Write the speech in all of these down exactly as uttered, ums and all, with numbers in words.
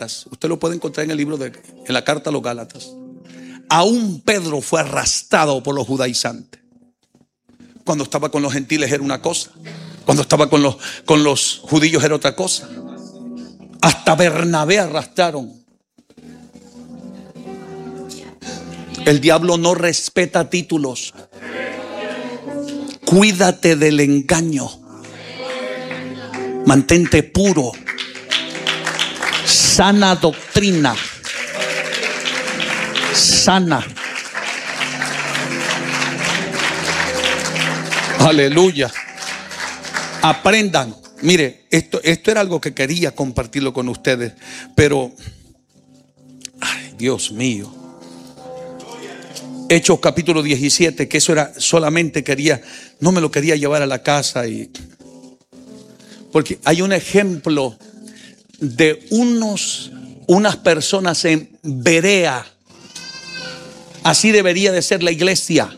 Gálatas, usted lo puede encontrar en el libro de, en la carta a los Gálatas. Aún Pedro fue arrastrado por los judaizantes. Cuando estaba con los gentiles era una cosa, cuando estaba con los, con los judíos era otra cosa. Hasta Bernabé arrastraron. El diablo no respeta títulos. Cuídate del engaño. Mantente puro. Sana doctrina. Sana. Aleluya. Aprendan. Mire, esto, esto era algo que quería compartirlo con ustedes, pero, ay, Dios mío. Hechos capítulo diecisiete, que eso era solamente quería, no me lo quería llevar a la casa, y porque hay un ejemplo de unos, unas personas en Berea. Así debería de ser la iglesia.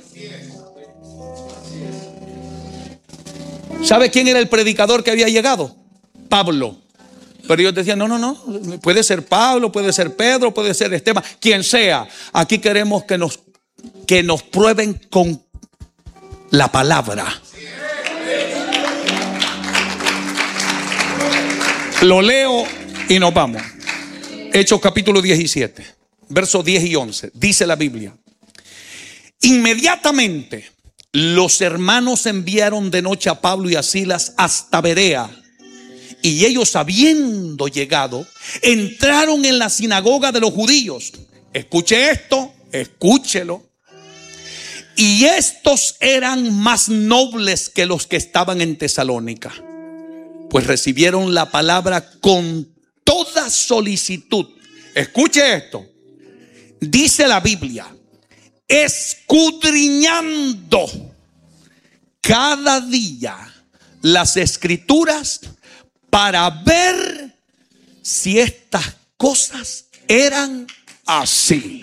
¿Sabe quién era el predicador que había llegado? Pablo. Pero ellos decían, no, no, no, puede ser Pablo, puede ser Pedro, puede ser Esteban, quien sea. Aquí queremos que nos, que nos prueben con la palabra. Lo leo y nos vamos. Hechos capítulo diecisiete, versos diez y once. Dice la Biblia: inmediatamente los hermanos enviaron de noche a Pablo y a Silas hasta Berea. Y ellos, habiendo llegado, entraron en la sinagoga de los judíos. Escuche esto, escúchelo. Y estos eran más nobles que los que estaban en Tesalónica, pues recibieron la palabra con toda solicitud. Escuche esto. Dice la Biblia: escudriñando cada día las escrituras para ver si estas cosas eran así.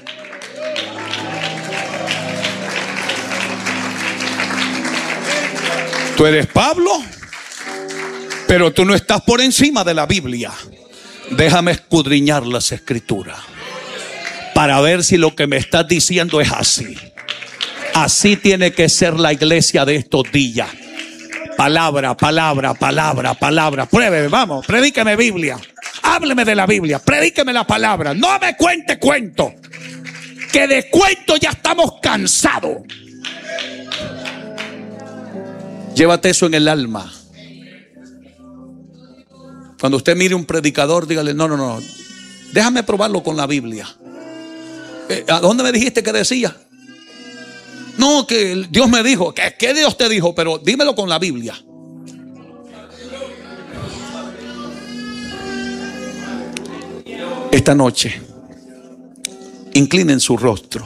Tú eres Pablo, pero tú no estás por encima de la Biblia. Déjame escudriñar las escrituras para ver si lo que me estás diciendo es así. Así tiene que ser la iglesia de estos días. Palabra, palabra, palabra, palabra. Pruébeme, vamos, predíqueme Biblia. Hábleme de la Biblia, predíqueme la palabra. No me cuente cuento, que de cuento ya estamos cansados. Llévate eso en el alma. Cuando usted mire un predicador, dígale: no, no, no, déjame probarlo con la Biblia. ¿A dónde me dijiste que decía? No, que Dios me dijo. ¿Qué, qué Dios te dijo? Pero dímelo con la Biblia. Esta noche, inclinen su rostro,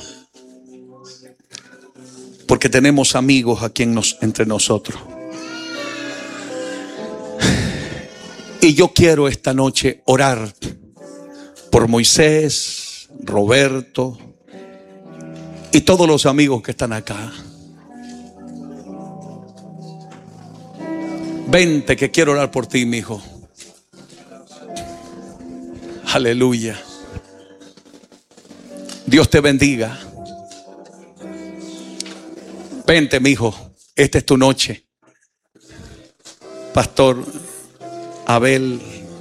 porque tenemos amigos aquí en nos, entre nosotros. Y yo quiero esta noche orar por Moisés, Roberto y todos los amigos que están acá. Vente, que quiero orar por ti, mi hijo. Aleluya. Dios te bendiga. Vente, mi hijo. Esta es tu noche. Pastor Abel,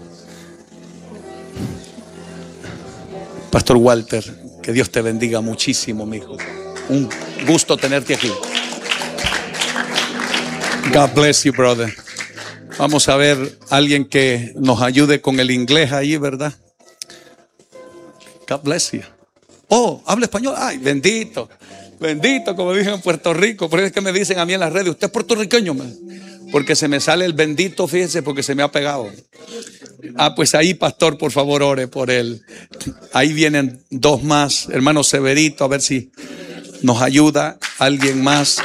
Pastor Walter, que Dios te bendiga muchísimo, mi hijo. Un gusto tenerte aquí. God bless you, brother. Vamos a ver a alguien que nos ayude con el inglés ahí, ¿verdad? God bless you. Oh, habla español. Ay, bendito. Bendito, como dije en Puerto Rico. Por eso es que me dicen a mí en las redes: usted es puertorriqueño, man. Porque se me sale el bendito, fíjese, porque se me ha pegado. Ah, pues ahí, pastor, por favor, ore por él. Ahí vienen dos más. Hermano Severito, a ver si nos ayuda alguien más.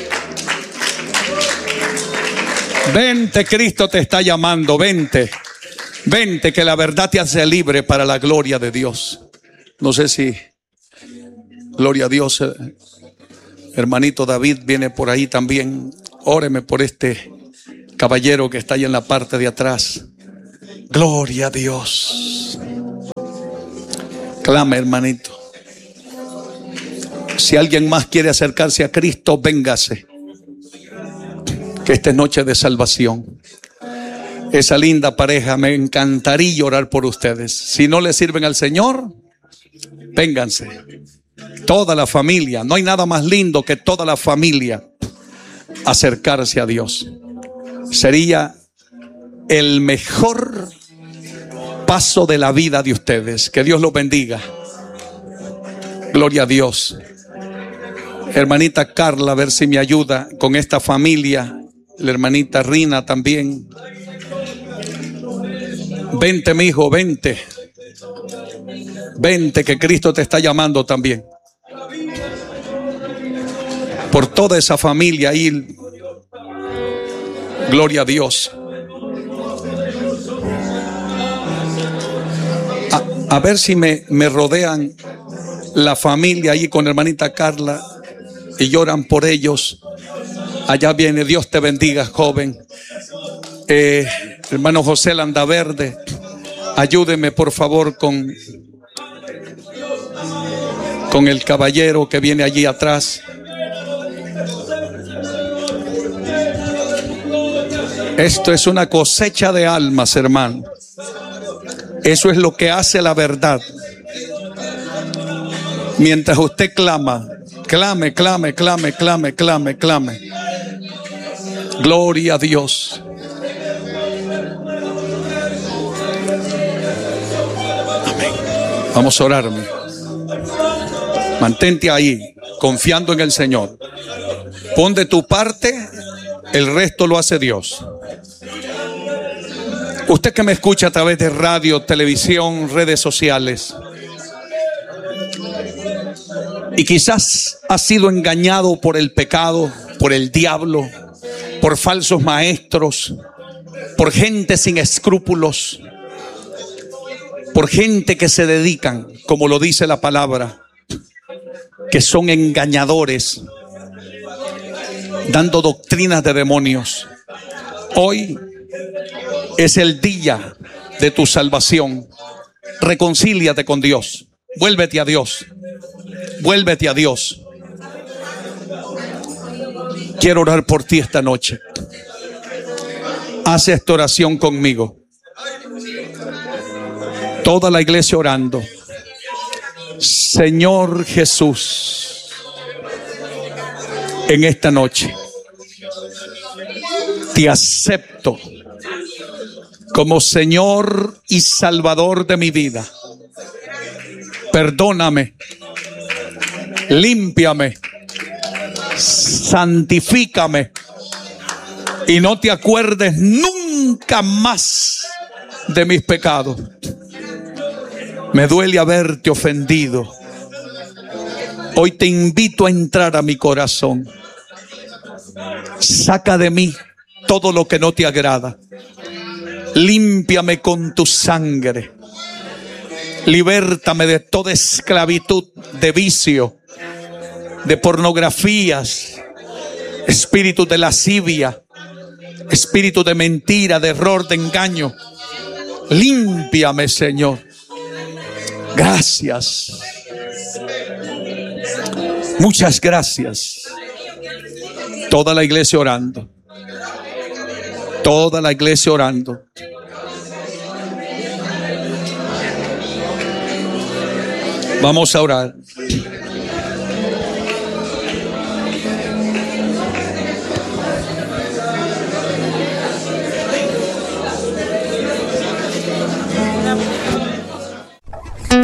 Vente, Cristo te está llamando. Vente, vente, que la verdad te hace libre para la gloria de Dios. No sé si, gloria a Dios, hermanito David viene por ahí también. Óreme por este caballero que está ahí en la parte de atrás. Gloria a Dios. Clame, hermanito. Si alguien más quiere acercarse a Cristo, véngase. Que esta es noche de salvación. Esa linda pareja, me encantaría orar por ustedes. Si no le sirven al Señor, vénganse. Toda la familia. No hay nada más lindo que toda la familia acercarse a Dios. Sería el mejor paso de la vida de ustedes. Que Dios los bendiga. Gloria a Dios. Hermanita Carla, a ver si me ayuda con esta familia. La hermanita Rina también. Vente, mi hijo, vente. Vente, que Cristo te está llamando también. Por toda esa familia ahí. Gloria a Dios. A, a ver si me, me rodean la familia ahí con hermanita Carla y lloran por ellos. Allá viene, Dios te bendiga, joven. Eh, hermano José Landaverde, ayúdeme por favor con, con el caballero que viene allí atrás. Esto es una cosecha de almas, hermano. Eso es lo que hace la verdad. Mientras usted clama, clame, clame, clame, clame, clame, clame. Gloria a Dios. Amén. Vamos a orar. Mantente ahí, confiando en el Señor. Pon de tu parte, el resto lo hace Dios. Usted que me escucha a través de radio, televisión, redes sociales, y quizás ha sido engañado por el pecado, por el diablo, por falsos maestros, por gente sin escrúpulos, por gente que se dedican, como lo dice la palabra, que son engañadores, dando doctrinas de demonios. Hoy es el día de tu salvación. Reconcíliate con Dios. Vuélvete a Dios. Vuélvete a Dios. Quiero orar por ti esta noche. Haz esta oración conmigo. Toda la iglesia orando. Señor Jesús, en esta noche te acepto como Señor y Salvador de mi vida. Perdóname, límpiame, santifícame y no te acuerdes nunca más de mis pecados. Me duele haberte ofendido. Hoy te invito a entrar a mi corazón. Saca de mí todo lo que no te agrada. Límpiame con tu sangre. Libértame de toda esclavitud, de vicio, de pornografías, espíritu de lascivia, espíritu de mentira, de error, de engaño. Límpiame, Señor. Gracias. Muchas gracias. Toda la iglesia orando. Toda la iglesia orando. Vamos a orar.